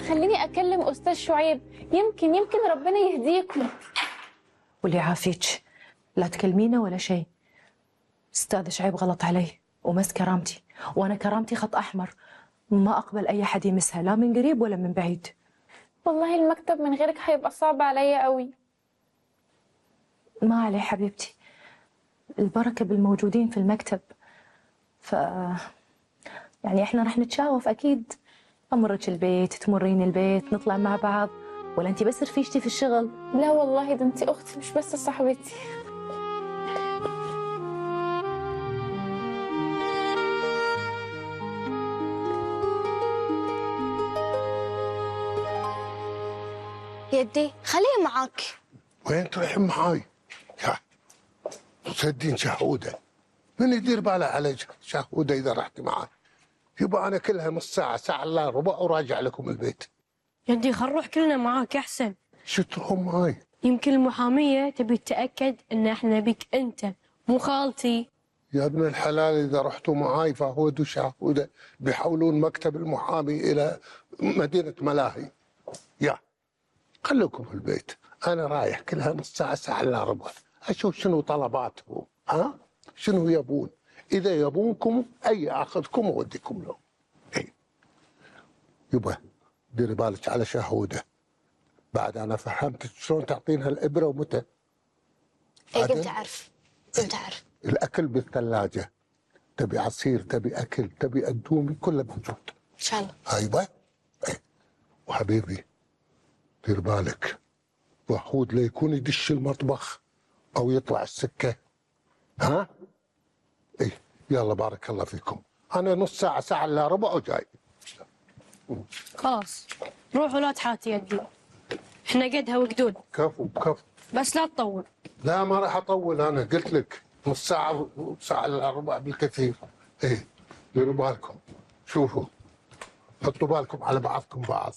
خليني اكلم استاذ شعيب، يمكن ربنا يهديكم. واللي يعافيك لا تكلمينه ولا شيء. استاذ شعيب غلط علي ومس كرامتي، وانا كرامتي خط احمر، ما اقبل اي حد يمسها لا من قريب ولا من بعيد. والله المكتب من غيرك هيبقى صعب عليا قوي. ما عليه حبيبتي، البركه بالموجودين في المكتب. يعني احنا رح نتشاوف اكيد، امرك البيت تمرين البيت نطلع مع بعض، ولا انت بس رفيجتي في الشغل؟ لا والله ده انت اختي مش بس صاحبتي. يدي خليها معاك. وين تروحين معاي؟ يا مسدين شهوده، من يدير باله على شهوده اذا رحت معاي؟ يبقى انا كلها نص ساعه ساعه الا ربع وراجع لكم البيت. يدي خل نروح كلنا معاك احسن. شو تروحون معاي؟ يمكن المحاميه تبي تتاكد ان احنا بك انت مو خالتي. يا ابن الحلال اذا رحتوا معاي فهود وشهوده بيحولون مكتب المحامي الى مدينه ملاهي. يا خليكم في البيت، انا رايح كلها نص ساعه ساعه الا ربع، اشوف شنو طلباتهم، شنو يبون، اذا يبونكم اي اخذكم واوديكم له. اي يبا ديري بالك على شهوده، بعد انا فهمتك شلون تعطينها الابره ومتى. اي كنت اعرف الاكل بالثلاجه، تبي عصير تبي اكل تبي اندومي كله موجود ان شاء الله. ايوه. وحبيبي دير بالك وحود لا يكون يدش المطبخ او يطلع السكه. اي يلا بارك الله فيكم، انا نص ساعه ساعه الا ربع وجاي. خلاص روح ولا تحاتي يدي، احنا قدها وقدود. كفو بس لا تطول. لا ما راح اطول، انا قلت لك نص ساعه ساعه الا ربع بالكثير. ايه ديروا بالكم، شوفوا حطوا بالكم على بعضكم بعض.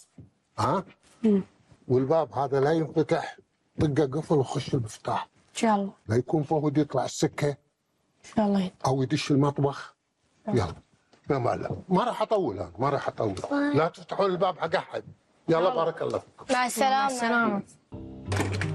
والباب هذا لا ينفتح، دقه قفل وخش المفتاح ان شاء الله. لا يكون فهد يطلع السكه ان شاء الله. او يدش المطبخ. يلا ما راح اطول، انا ما راح اطول، لا تفتحون الباب حق احد. يلا بارك الله فيكم. مع السلامه. مع السلامه.